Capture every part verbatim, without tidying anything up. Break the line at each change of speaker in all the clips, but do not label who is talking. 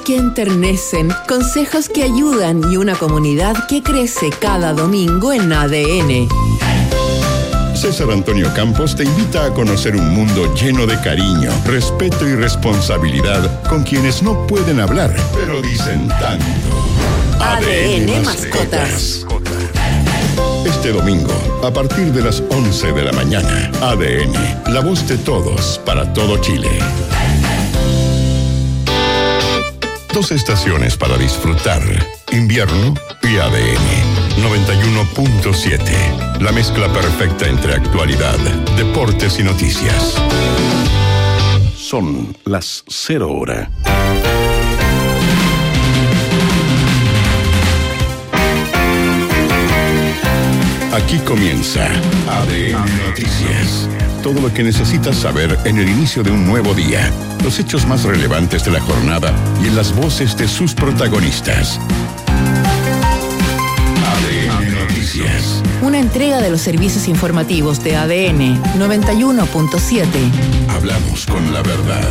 que enternecen, consejos que ayudan y una comunidad que crece cada domingo en A D N.
César Antonio Campos te invita a conocer un mundo lleno de cariño, respeto y responsabilidad con quienes no pueden hablar, pero dicen tanto.
A D N Mascotas.
Este domingo, a partir de las once de la mañana, A D N, la voz de todos para todo Chile. Dos estaciones para disfrutar, invierno y A D N, noventa y uno punto siete. La mezcla perfecta entre actualidad, deportes y noticias. Son las cero hora. Aquí comienza A D N Noticias. Todo lo que necesitas saber en el inicio de un nuevo día. Los hechos más relevantes de la jornada y en las voces de sus protagonistas. A D N Noticias.
Una entrega de los servicios informativos de A D N noventa y uno punto siete.
Hablamos con la verdad.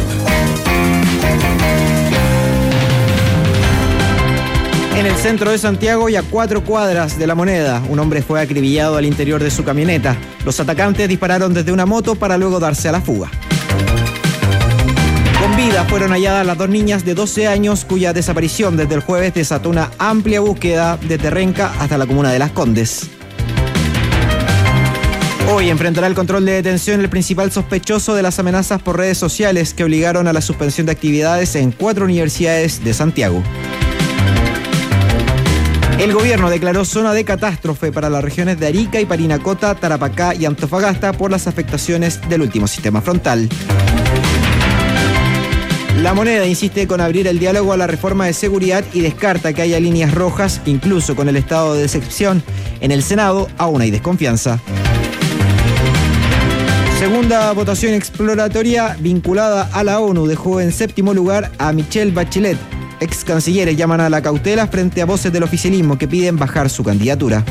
En el centro de Santiago y a cuatro cuadras de La Moneda, un hombre fue acribillado al interior de su camioneta. Los atacantes dispararon desde una moto para luego darse a la fuga. Con vida fueron halladas las dos niñas de doce años cuya desaparición desde el jueves desató una amplia búsqueda desde Renca hasta la comuna de Las Condes. Hoy enfrentará el control de detención el principal sospechoso de las amenazas por redes sociales que obligaron a la suspensión de actividades en cuatro universidades de Santiago. El gobierno declaró zona de catástrofe para las regiones de Arica y Parinacota, Tarapacá y Antofagasta por las afectaciones del último sistema frontal. La Moneda insiste con abrir el diálogo a la reforma de seguridad y descarta que haya líneas rojas, incluso con el estado de excepción. En el Senado aún hay desconfianza. Segunda votación exploratoria vinculada a la ONU dejó en séptimo lugar a Michelle Bachelet. Ex cancilleres llaman a la cautela frente a voces del oficialismo que piden bajar su candidatura.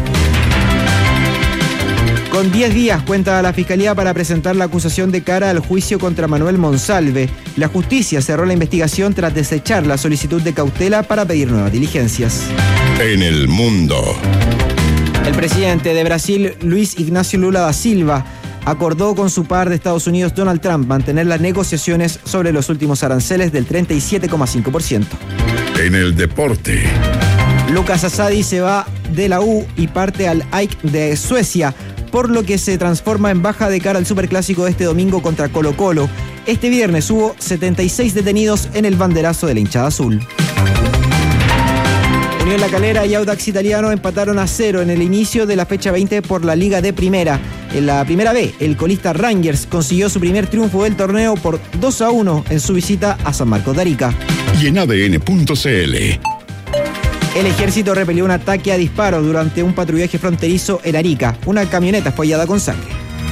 Con diez días cuenta la Fiscalía para presentar la acusación de cara al juicio contra Manuel Monsalve. La justicia cerró la investigación tras desechar la solicitud de cautela para pedir nuevas diligencias.
En el mundo.
El presidente de Brasil, Luis Ignacio Lula da Silva, acordó con su par de Estados Unidos, Donald Trump, mantener las negociaciones sobre los últimos aranceles del treinta y siete coma cinco por ciento.
En el deporte.
Lucas Asadi se va de la U y parte al A I K de Suecia, por lo que se transforma en baja de cara al superclásico de este domingo contra Colo-Colo. Este viernes hubo setenta y seis detenidos en el banderazo de la hinchada azul. Unión La Calera y Audax Italiano empataron a cero en el inicio de la fecha veinte por la Liga de Primera. En la Primera B, el colista Rangers consiguió su primer triunfo del torneo por dos a uno en su visita a San Marcos de Arica.
Y en A D N punto C L.
El ejército repelió un ataque a disparos durante un patrullaje fronterizo en Arica. Una camioneta fue hallada con sangre.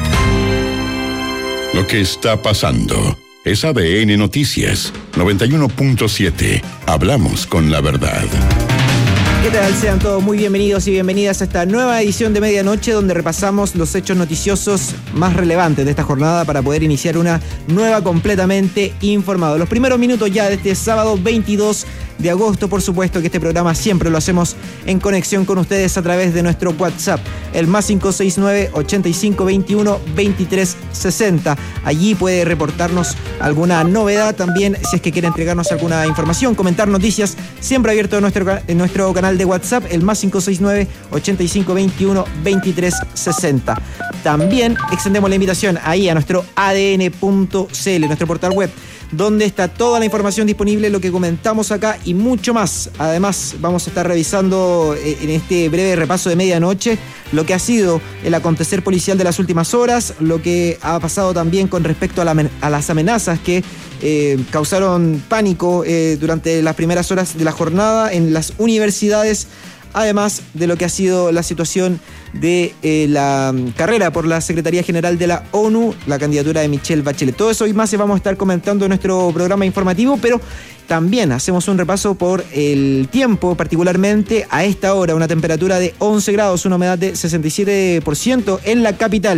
Lo que está pasando es A D N Noticias noventa y uno punto siete. Hablamos con la verdad.
¿Qué tal? Sean todos muy bienvenidos y bienvenidas a esta nueva edición de Medianoche, donde repasamos los hechos noticiosos más relevantes de esta jornada para poder iniciar una nueva completamente informada. Los primeros minutos ya de este sábado veintidós de agosto, por supuesto que este programa siempre lo hacemos en conexión con ustedes a través de nuestro WhatsApp, el más cinco seis nueve, ochenta y cinco veintiuno, veintitrés sesenta. Allí puede reportarnos alguna novedad también, si es que quiere entregarnos alguna información, comentar noticias, siempre abierto en nuestro, en nuestro canal de WhatsApp, el más cinco seis nueve, ochenta y cinco veintiuno, veintitrés sesenta. También extendemos la invitación ahí a nuestro A D N punto C L, nuestro portal web, donde está toda la información disponible, lo que comentamos acá y mucho más. Además, vamos a estar revisando en este breve repaso de medianoche lo que ha sido el acontecer policial de las últimas horas, lo que ha pasado también con respecto a, la, a las amenazas que eh, causaron pánico eh, durante las primeras horas de la jornada en las universidades, además de lo que ha sido la situación de eh, la carrera por la Secretaría General de la ONU, la candidatura de Michelle Bachelet. Todo eso y más se vamos a estar comentando en nuestro programa informativo, pero también hacemos un repaso por el tiempo, particularmente a esta hora, una temperatura de once grados, una humedad de sesenta y siete por ciento en la capital.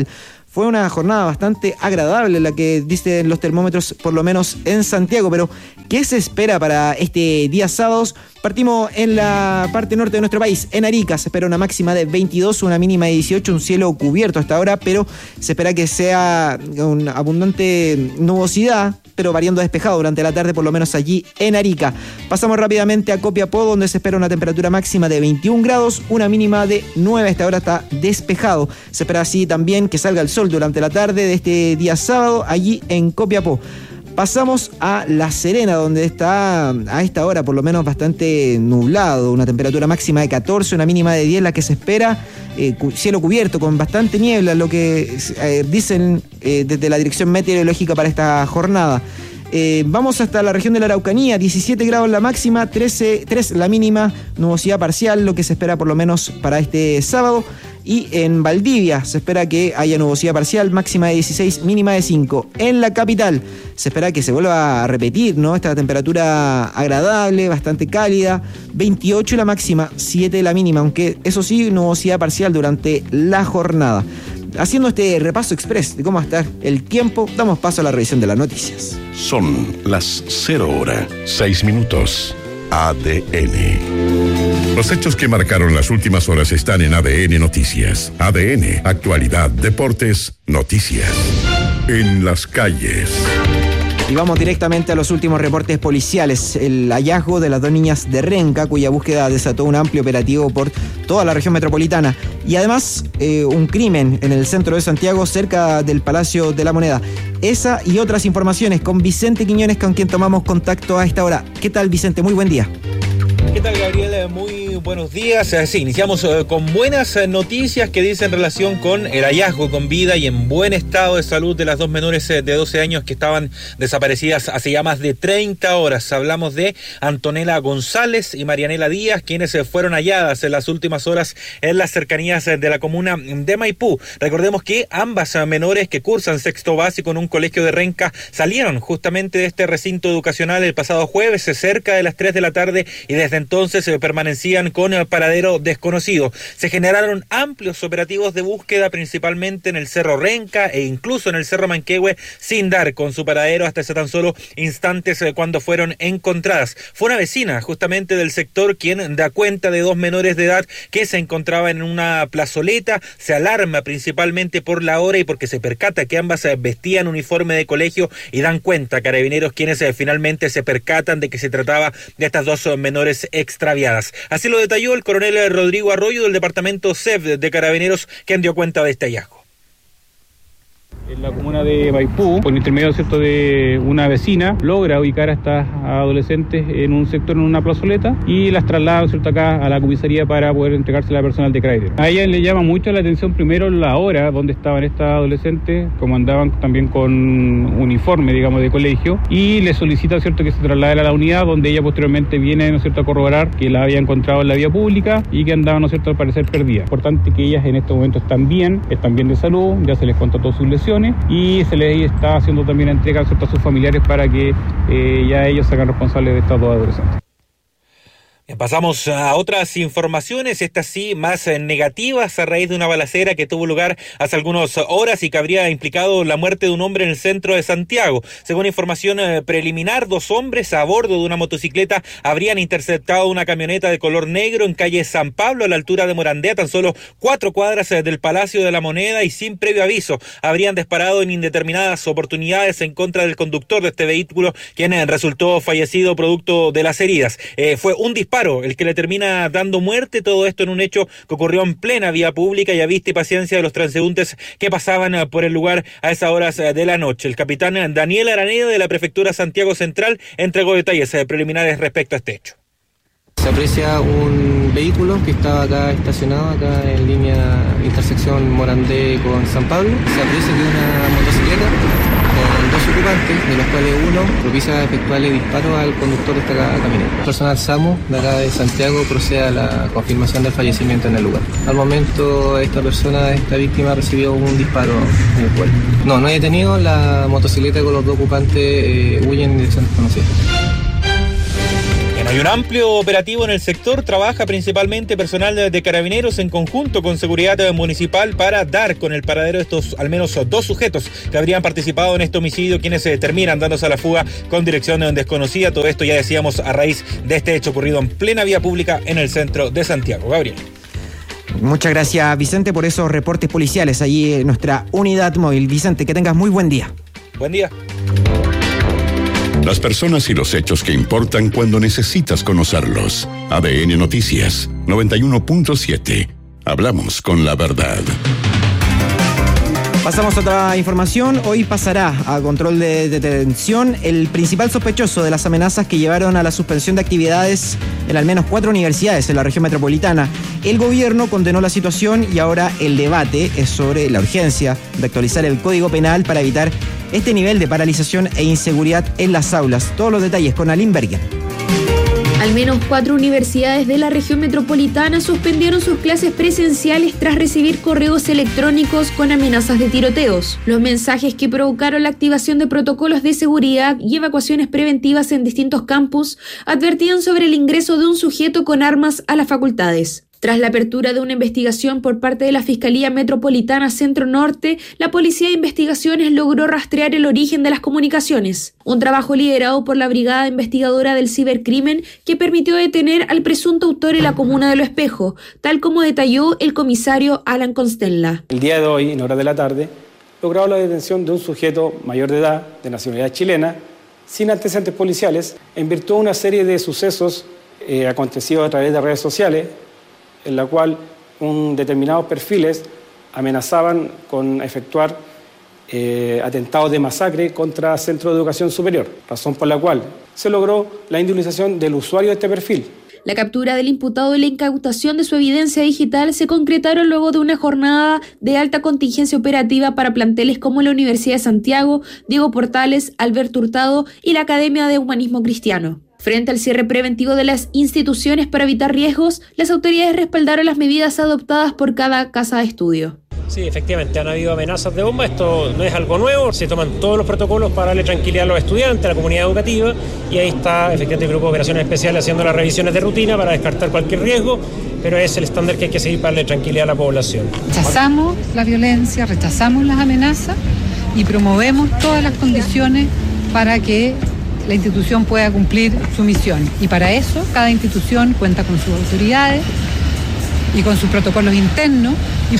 Fue una jornada bastante agradable la que dicen los termómetros, por lo menos en Santiago, pero ¿qué se espera para este día sábados? Partimos en la parte norte de nuestro país, en Arica, se espera una máxima de veintidós, una mínima de dieciocho, un cielo cubierto hasta ahora, pero se espera que sea una abundante nubosidad, pero variando despejado durante la tarde, por lo menos allí en Arica. Pasamos rápidamente a Copiapó, donde se espera una temperatura máxima de veintiún grados, una mínima de nueve, hasta ahora está despejado. Se espera así también que salga el sol durante la tarde de este día sábado, allí en Copiapó. Pasamos a La Serena, donde está a esta hora por lo menos bastante nublado, una temperatura máxima de catorce, una mínima de diez, la que se espera, eh, cielo cubierto con bastante niebla, lo que eh, dicen eh, desde la Dirección Meteorológica para esta jornada. Eh, vamos hasta la región de la Araucanía, diecisiete grados la máxima, trece, tres la mínima, nubosidad parcial, lo que se espera por lo menos para este sábado. Y en Valdivia se espera que haya nubosidad parcial, máxima de dieciséis, mínima de cinco. En la capital se espera que se vuelva a repetir, ¿no? Esta temperatura agradable, bastante cálida, veintiocho la máxima, siete la mínima, aunque eso sí, nubosidad parcial durante la jornada. Haciendo este repaso express de cómo va a estar el tiempo, damos paso a la revisión de las noticias.
Son las cero horas, seis minutos. A D N. Los hechos que marcaron las últimas horas están en A D N Noticias. A D N, actualidad, deportes, noticias. En las calles.
Y vamos directamente a los últimos reportes policiales. El hallazgo de las dos niñas de Renca, cuya búsqueda desató un amplio operativo por toda la región metropolitana. Y además, eh, un crimen en el centro de Santiago, cerca del Palacio de la Moneda. Esa y otras informaciones con Vicente Quiñones, con quien tomamos contacto a esta hora. ¿Qué tal, Vicente? Muy buen día.
¿Qué tal, Gabriel? Muy buenos días. Sí, iniciamos con buenas noticias que dicen relación con el hallazgo con vida y en buen estado de salud de las dos menores de doce años que estaban desaparecidas hace ya más de treinta horas. Hablamos de Antonella González y Marianela Díaz, quienes fueron halladas en las últimas horas en las cercanías de la comuna de Maipú. Recordemos que ambas menores que cursan sexto básico en un colegio de Renca salieron justamente de este recinto educacional el pasado jueves cerca de las tres de la tarde y desde entonces eh, permanecían con el paradero desconocido. Se generaron amplios operativos de búsqueda, principalmente en el Cerro Renca e incluso en el Cerro Manquehue, sin dar con su paradero hasta hace tan solo instantes eh, cuando fueron encontradas. Fue una vecina justamente del sector quien da cuenta de dos menores de edad que se encontraban en una plazoleta. Se alarma principalmente por la hora y porque se percata que ambas eh, vestían uniforme de colegio y dan cuenta carabineros quienes eh, finalmente se percatan de que se trataba de estas dos eh, menores extraviadas. Así lo detalló el coronel Rodrigo Arroyo del departamento C E F de Carabineros, quien dio cuenta de este hallazgo.
En la comuna de Maipú, por intermedio, ¿cierto?, de una vecina, logra ubicar a estas adolescentes en un sector, en una plazoleta, y las traslada, ¿cierto?, acá a la comisaría para poder entregársela al personal de Carabineros. A ella le llama mucho la atención primero la hora donde estaban estas adolescentes, como andaban también con uniforme, digamos, de colegio, y le solicita, ¿cierto?, que se traslade a la unidad, donde ella posteriormente viene, ¿no es cierto?, a corroborar que la había encontrado en la vía pública y que andaban, ¿no es cierto?, al parecer perdidas. Importante que ellas en estos momentos están bien, están bien de salud, ya se les constató sus lesiones y se les está haciendo también entrega, ¿cierto?, a sus familiares para que eh, ya ellos se hagan responsables de estas dos adolescentes.
Pasamos a otras informaciones, estas sí más negativas, a raíz de una balacera que tuvo lugar hace algunas horas y que habría implicado la muerte de un hombre en el centro de Santiago. Según información preliminar, dos hombres a bordo de una motocicleta habrían interceptado una camioneta de color negro en calle San Pablo, a la altura de Morandé, a tan solo cuatro cuadras del Palacio de la Moneda, y sin previo aviso habrían disparado en indeterminadas oportunidades en contra del conductor de este vehículo, quien resultó fallecido producto de las heridas. Eh, fue un disparo el que le termina dando muerte, todo esto en un hecho que ocurrió en plena vía pública y a vista y paciencia de los transeúntes que pasaban por el lugar a esas horas de la noche. El capitán Daniel Araneda de la Prefectura Santiago Central entregó detalles preliminares respecto a este hecho.
Se aprecia un vehículo que estaba acá estacionado, acá en línea intersección Morandé con San Pablo. Se aprecia que una motocicleta con dos ocupantes, de los cuales uno propicia efectuarle disparo al conductor de esta camioneta. El personal SAMU de acá de Santiago procede a la confirmación del fallecimiento en el lugar. Al momento, esta persona, esta víctima, recibió un disparo en el cuerpo. No, no hay detenido. La motocicleta con los dos ocupantes eh, huyen en dirección desconocida.
En Hay un amplio operativo en el sector, trabaja principalmente personal de Carabineros en conjunto con Seguridad Municipal para dar con el paradero de estos al menos dos sujetos que habrían participado en este homicidio, quienes se terminan dándose a la fuga con dirección desconocida. Todo esto ya decíamos a raíz de este hecho ocurrido en plena vía pública en el centro de Santiago. Gabriel.
Muchas gracias, Vicente, por esos reportes policiales allí en nuestra unidad móvil. Vicente, que tengas muy buen día.
Buen día.
Las personas y los hechos que importan cuando necesitas conocerlos. A D N Noticias noventa y uno punto siete. Hablamos con la verdad.
Pasamos a otra información. Hoy pasará a control de detención el principal sospechoso de las amenazas que llevaron a la suspensión de actividades en al menos cuatro universidades en la región metropolitana. El gobierno condenó la situación y ahora el debate es sobre la urgencia de actualizar el Código Penal para evitar este nivel de paralización e inseguridad en las aulas. Todos los detalles con Aline Berger.
Al menos cuatro universidades de la región metropolitana suspendieron sus clases presenciales tras recibir correos electrónicos con amenazas de tiroteos. Los mensajes que provocaron la activación de protocolos de seguridad y evacuaciones preventivas en distintos campus advertían sobre el ingreso de un sujeto con armas a las facultades. Tras la apertura de una investigación por parte de la Fiscalía Metropolitana Centro Norte, la Policía de Investigaciones logró rastrear el origen de las comunicaciones. Un trabajo liderado por la Brigada Investigadora del Cibercrimen que permitió detener al presunto autor en la comuna de Lo Espejo, tal como detalló el comisario Alan Constella.
El día de hoy, en horas de la tarde, logró la detención de un sujeto mayor de edad, de nacionalidad chilena, sin antecedentes policiales, en virtud de una serie de sucesos eh, acontecidos a través de redes sociales, en la cual un determinados perfiles amenazaban con efectuar eh, atentados de masacre contra centros de educación superior, razón por la cual se logró la individualización del usuario de este perfil.
La captura del imputado y la incautación de su evidencia digital se concretaron luego de una jornada de alta contingencia operativa para planteles como la Universidad de Santiago, Diego Portales, Alberto Hurtado y la Academia de Humanismo Cristiano. Frente al cierre preventivo de las instituciones para evitar riesgos, las autoridades respaldaron las medidas adoptadas por cada casa de estudio.
Sí, efectivamente, han habido amenazas de bomba, esto no es algo nuevo, se toman todos los protocolos para darle tranquilidad a los estudiantes, a la comunidad educativa, y ahí está efectivamente el Grupo de Operaciones Especiales haciendo las revisiones de rutina para descartar cualquier riesgo, pero es el estándar que hay que seguir para darle tranquilidad a la población.
Rechazamos la violencia, rechazamos las amenazas y promovemos todas las condiciones para que la institución pueda cumplir su misión. Y para eso, cada institución cuenta con sus autoridades y con sus protocolos internos y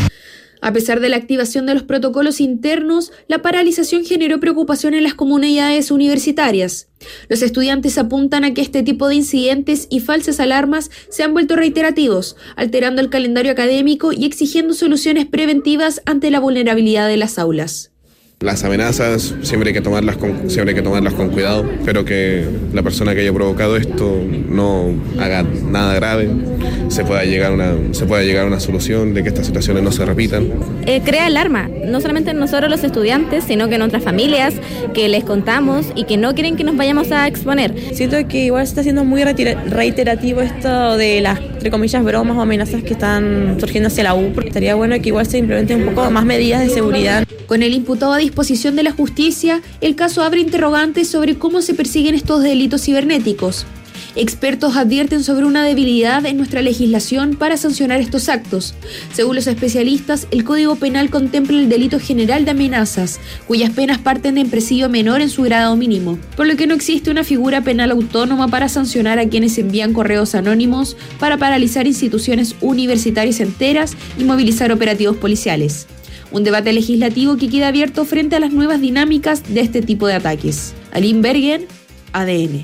A pesar de la activación de los protocolos internos, la paralización generó preocupación en las comunidades universitarias. Los estudiantes apuntan a que este tipo de incidentes y falsas alarmas se han vuelto reiterativos, alterando el calendario académico y exigiendo soluciones preventivas ante la vulnerabilidad de las aulas.
Las amenazas siempre hay que tomarlas con, siempre hay que tomarlas con cuidado. Espero que la persona que haya provocado esto no haga nada grave, se pueda llegar a una, se pueda llegar a una solución de que estas situaciones no se repitan.
Eh, crea alarma, no solamente nosotros los estudiantes, sino que en otras familias que les contamos y que no quieren que nos vayamos a exponer.
Siento que igual se está haciendo muy reiterativo esto de las, entre comillas, bromas o amenazas que están surgiendo hacia la U, porque estaría bueno que igual se implementen un poco más medidas de seguridad.
Con el imputado a disposición de la justicia, el caso abre interrogantes sobre cómo se persiguen estos delitos cibernéticos. Expertos advierten sobre una debilidad en nuestra legislación para sancionar estos actos. Según los especialistas, el Código Penal contempla el delito general de amenazas, cuyas penas parten de presidio menor en su grado mínimo, por lo que no existe una figura penal autónoma para sancionar a quienes envían correos anónimos para paralizar instituciones universitarias enteras y movilizar operativos policiales. Un debate legislativo que queda abierto frente a las nuevas dinámicas de este tipo de ataques. Aline Bergen, A D N.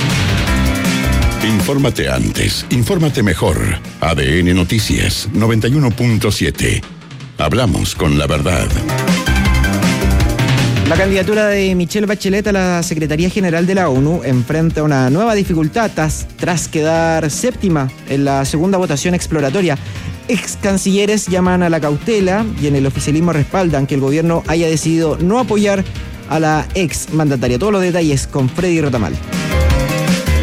Infórmate antes, infórmate mejor. A D N Noticias noventa y uno punto siete. Hablamos con la verdad.
La candidatura de Michelle Bachelet a la Secretaría General de la ONU enfrenta una nueva dificultad tras, tras quedar séptima en la segunda votación exploratoria. Ex cancilleres llaman a la cautela y en el oficialismo respaldan que el gobierno haya decidido no apoyar a la ex mandataria. Todos los detalles con Freddy Rotamal.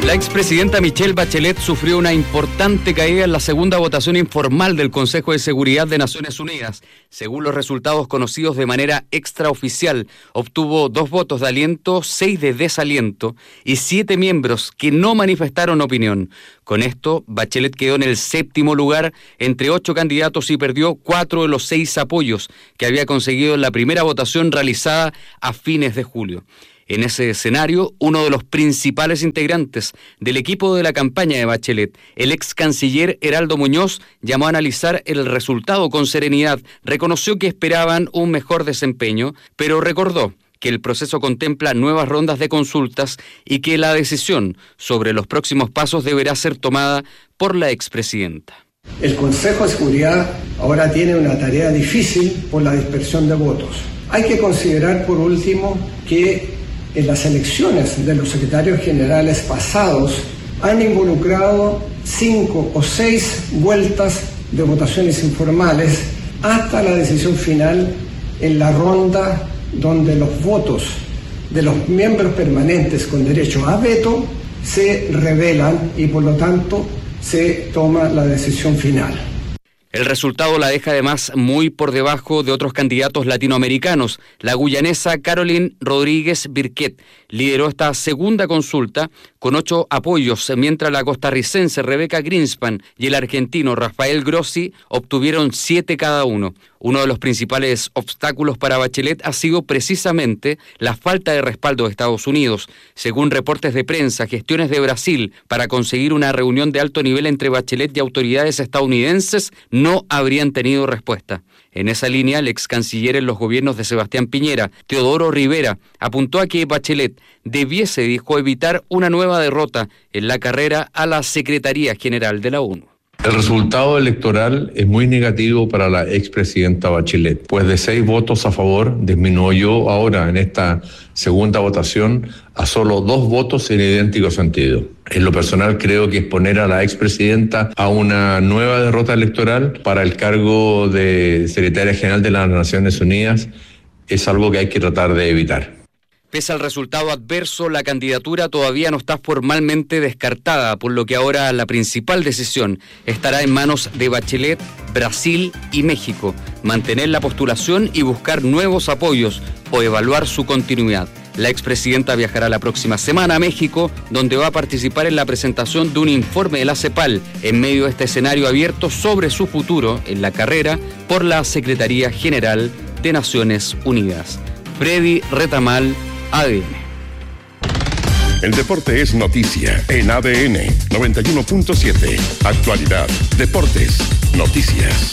La expresidenta Michelle Bachelet sufrió una importante caída en la segunda votación informal del Consejo de Seguridad de Naciones Unidas. Según los resultados conocidos de manera extraoficial, obtuvo dos votos de aliento, seis de desaliento y siete miembros que no manifestaron opinión. Con esto, Bachelet quedó en el séptimo lugar entre ocho candidatos y perdió cuatro de los seis apoyos que había conseguido en la primera votación realizada a fines de julio. En ese escenario, uno de los principales integrantes del equipo de la campaña de Bachelet, el ex canciller Heraldo Muñoz, llamó a analizar el resultado con serenidad, reconoció que esperaban un mejor desempeño, pero recordó que el proceso contempla nuevas rondas de consultas y que la decisión sobre los próximos pasos deberá ser tomada por la expresidenta.
El Consejo de Seguridad ahora tiene una tarea difícil por la dispersión de votos. Hay que considerar, por último, que en las elecciones de los secretarios generales pasados han involucrado cinco o seis vueltas de votaciones informales hasta la decisión final en la ronda donde los votos de los miembros permanentes con derecho a veto se revelan y por lo tanto se toma la decisión final.
El resultado la deja además muy por debajo de otros candidatos latinoamericanos. La guyanesa Caroline Rodríguez Birquet lideró esta segunda consulta con ocho apoyos, mientras la costarricense Rebeca Greenspan y el argentino Rafael Grossi obtuvieron siete cada uno. Uno de los principales obstáculos para Bachelet ha sido precisamente la falta de respaldo de Estados Unidos. Según reportes de prensa, gestiones de Brasil para conseguir una reunión de alto nivel entre Bachelet y autoridades estadounidenses no habrían tenido respuesta. En esa línea, el ex canciller en los gobiernos de Sebastián Piñera, Teodoro Rivera, apuntó a que Bachelet debiese, dijo, evitar una nueva derrota en la carrera a la Secretaría General de la ONU.
El resultado electoral es muy negativo para la expresidenta Bachelet, pues de seis votos a favor disminuyó ahora en esta segunda votación a solo dos votos en idéntico sentido. En lo personal creo que exponer a la expresidenta a una nueva derrota electoral para el cargo de secretaria general de las Naciones Unidas es algo que hay que tratar de evitar.
Pese al resultado adverso, la candidatura todavía no está formalmente descartada, por lo que ahora la principal decisión estará en manos de Bachelet, Brasil y México. Mantener la postulación y buscar nuevos apoyos o evaluar su continuidad. La expresidenta viajará la próxima semana a México, donde va a participar en la presentación de un informe de la CEPAL en medio de este escenario abierto sobre su futuro en la carrera por la Secretaría General de Naciones Unidas. Freddy Retamal, A D N.
El deporte es noticia en A D N noventa y uno punto siete. Actualidad, deportes, noticias.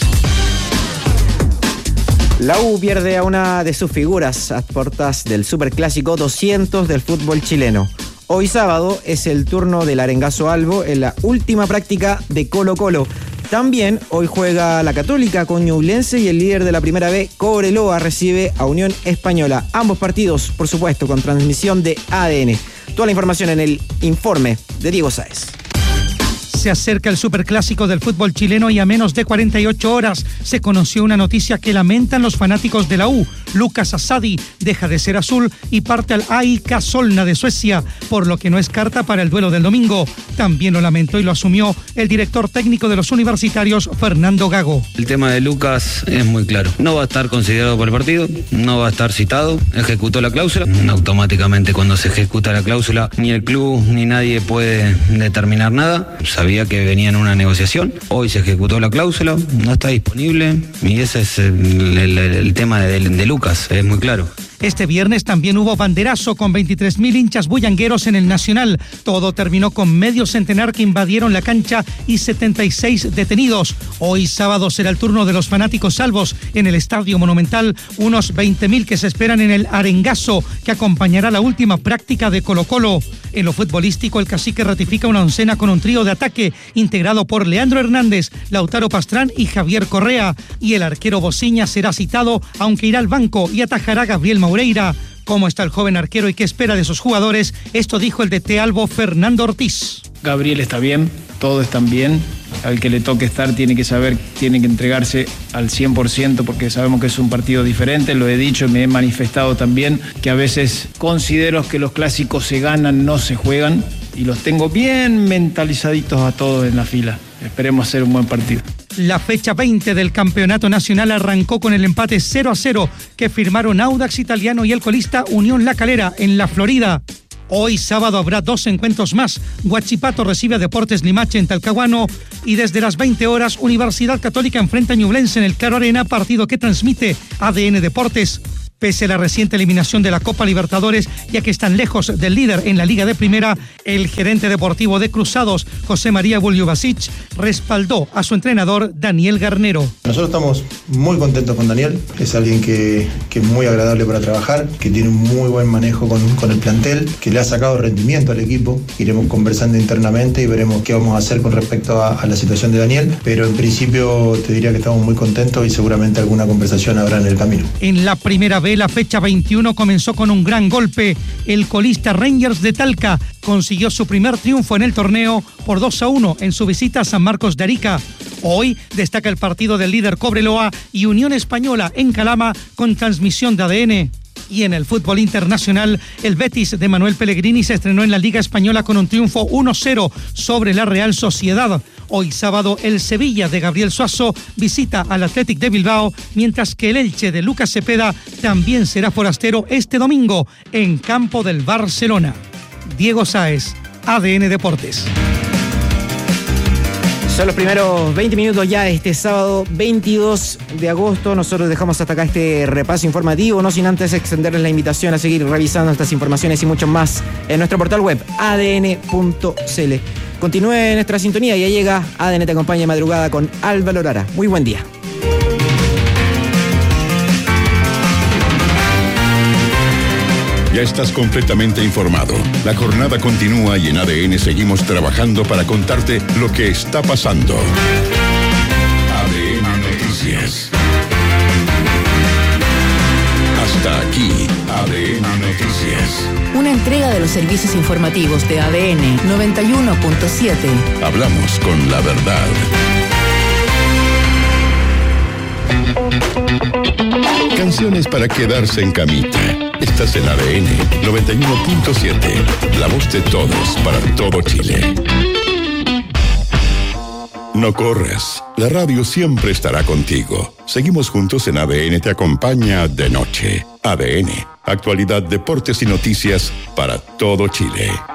La U pierde a una de sus figuras a puertas del Superclásico doscientos del fútbol chileno. Hoy sábado es el turno del Arengazo Albo en la última práctica de Colo Colo. También hoy juega la Católica con Ñublense y el líder de la Primera B, Cobreloa, recibe a Unión Española. Ambos partidos, por supuesto, con transmisión de A D N. Toda la información en el informe de Diego Sáez.
Se acerca el superclásico del fútbol chileno y a menos de cuarenta y ocho horas se conoció una noticia que lamentan los fanáticos de la U. Lucas Asadi deja de ser azul y parte al A I K Solna de Suecia, por lo que no es carta para el duelo del domingo. También lo lamentó y lo asumió el director técnico de los universitarios, Fernando Gago.
El tema de Lucas es muy claro. No va a estar considerado por el partido, no va a estar citado, ejecutó la cláusula. Automáticamente cuando se ejecuta la cláusula, ni el club ni nadie puede determinar nada. Sabía que venía en una negociación, hoy se ejecutó la cláusula, no está disponible y ese es el, el, el tema de, de Lucas, es muy claro.
Este viernes también hubo banderazo con veintitrés mil hinchas bullangueros en el Nacional. Todo terminó con medio centenar que invadieron la cancha y setenta y seis detenidos. Hoy sábado será el turno de los fanáticos salvos en el Estadio Monumental, unos veinte mil que se esperan en el Arengazo, que acompañará la última práctica de Colo Colo. En lo futbolístico, el Cacique ratifica una oncena con un trío de ataque integrado por Leandro Hernández, Lautaro Pastrán y Javier Correa. Y el arquero Bociña será citado, aunque irá al banco y atajará Gabriel Maureira. ¿Cómo está el joven arquero y qué espera de sus jugadores? Esto dijo el D T Albo, Fernando Ortiz.
Gabriel está bien, todos están bien. Al que le toque estar tiene que saber, tiene que entregarse al cien por ciento porque sabemos que es un partido diferente. Lo he dicho, me he manifestado también que a veces considero que los clásicos se ganan, no se juegan. y los tengo bien mentalizaditos a todos en la fila. Esperemos hacer un buen partido.
La fecha veinte del Campeonato Nacional arrancó con el empate cero a cero que firmaron Audax Italiano y el colista Unión La Calera en la Florida. Hoy sábado habrá dos encuentros más. Huachipato recibe a Deportes Limache en Talcahuano y desde las veinte horas Universidad Católica enfrenta a Ñublense en el Claro Arena, partido que transmite A D N Deportes. Pese a la reciente eliminación de la Copa Libertadores, ya que están lejos del líder en la Liga de Primera, el gerente deportivo de Cruzados, José María Buljubasic, respaldó a su entrenador Daniel Garnero.
Nosotros estamos muy contentos con Daniel, es alguien que, que es muy agradable para trabajar, que tiene un muy buen manejo con, con el plantel, que le ha sacado rendimiento al equipo. Iremos conversando internamente y veremos qué vamos a hacer con respecto a, a la situación de Daniel, pero en principio te diría que estamos muy contentos y seguramente alguna conversación habrá en el camino.
En la primera vez, la fecha veintiuno comenzó con un gran golpe. El colista Rangers de Talca consiguió su primer triunfo en el torneo por dos a uno en su visita a San Marcos de Arica. Hoy destaca el partido del líder Cobreloa y Unión Española en Calama con transmisión de A D N. Y en el fútbol internacional, el Betis de Manuel Pellegrini se estrenó en la Liga Española con un triunfo uno cero sobre la Real Sociedad. Hoy sábado, el Sevilla de Gabriel Suazo visita al Athletic de Bilbao, mientras que el Elche de Lucas Cepeda también será forastero este domingo en campo del Barcelona. Diego Sáez, A D N Deportes.
Son los primeros veinte minutos ya este sábado veintidós de agosto. Nosotros dejamos hasta acá este repaso informativo, no sin antes extenderles la invitación a seguir revisando estas informaciones y mucho más en nuestro portal web a d n punto c l. Continúe en nuestra sintonía, ya llega A D N Te Acompaña de Madrugada con Álvaro Lara. Muy buen día.
Ya estás completamente informado. La jornada continúa y en A D N seguimos trabajando para contarte lo que está pasando. A D N Noticias. Hasta aquí, A D N Noticias.
Una entrega de los servicios informativos de A D N noventa y uno punto siete.
Hablamos con la verdad. Canciones para quedarse en camita. Estás en A D N noventa y uno punto siete. La voz de todos para todo Chile. No corras. La radio siempre estará contigo. Seguimos juntos en A D N Te Acompaña de noche. A D N. Actualidad, deportes y noticias para todo Chile.